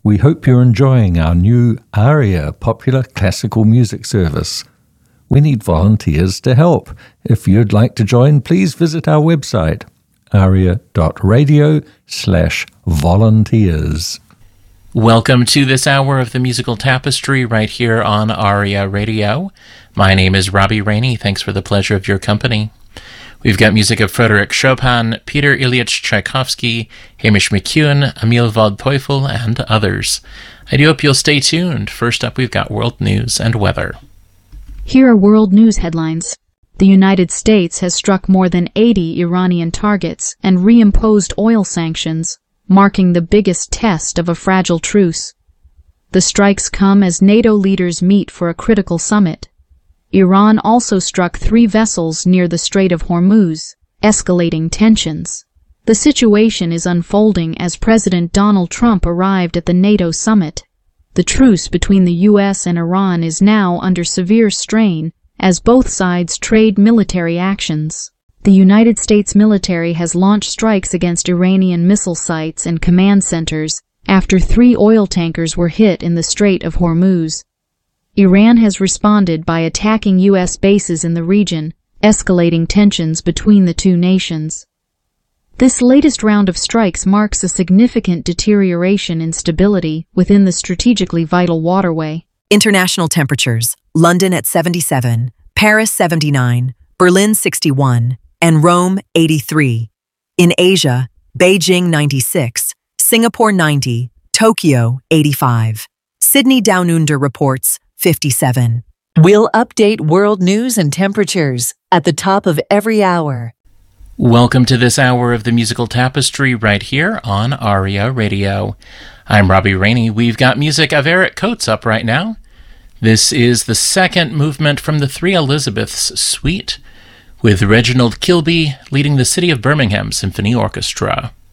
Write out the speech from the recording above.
We hope you're enjoying our new ARIA popular classical music service. We need volunteers to help. If you'd like to join, please visit our website, aria.radio/volunteers. Welcome to this hour of the Musical Tapestry right here on ARIA Radio. My name is Robbie Rainey. Thanks for the pleasure of your company. We've got music of Frédéric Chopin, Peter Ilyich Tchaikovsky, Hamish McEwen, Emil Waldteufel, and others. I do hope you'll stay tuned. First up, we've got world news and weather. Here are world news headlines. The United States has struck more than 80 Iranian targets and reimposed oil sanctions, marking the biggest test of a fragile truce. The strikes come as NATO leaders meet for a critical summit. Iran also struck 3 vessels near the Strait of Hormuz, escalating tensions. The situation is unfolding as President Donald Trump arrived at the NATO summit. The truce between the U.S. and Iran is now under severe strain as both sides trade military actions. The United States military has launched strikes against Iranian missile sites and command centers after 3 oil tankers were hit in the Strait of Hormuz. Iran has responded by attacking U.S. bases in the region, escalating tensions between the two nations. This latest round of strikes marks a significant deterioration in stability within the strategically vital waterway. International temperatures: London at 77, Paris 79, Berlin 61, and Rome 83. In Asia, Beijing 96, Singapore 90, Tokyo 85. Sydney Down Under reports 57. We'll update world news and temperatures at the top of every hour. Welcome to this hour of the Musical Tapestry right here on ARIA Radio. I'm Robbie Rainey. We've got music of Eric Coates up right now. This is the second movement from the Three Elizabeths Suite, with Reginald Kilby leading the City of Birmingham Symphony Orchestra.